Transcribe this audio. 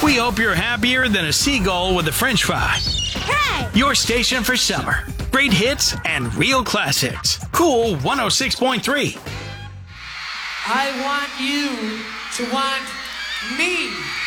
We hope you're happier than a seagull with a french fry. Hey! Your station for summer. Great hits and real classics. Cool 106.3. I want you to want me.